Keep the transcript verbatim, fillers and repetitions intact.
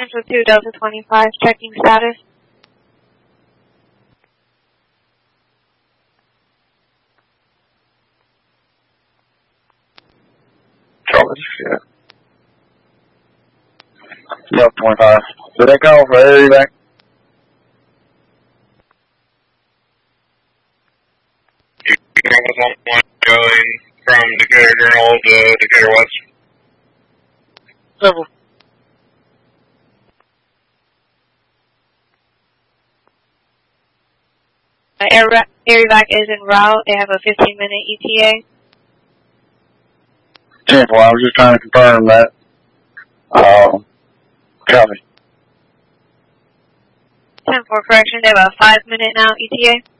Central two, Delta twenty-five, checking status. Charlie, shit. Delta twenty-five. Did they call for air evac? one going from Decatur Journal to Decatur West. Several. Uh, air, air evac is en route. They have a fifteen minute E T A. ten four, I was just trying to confirm that. Um, copy. ten four, correction. They have a five minute now E T A.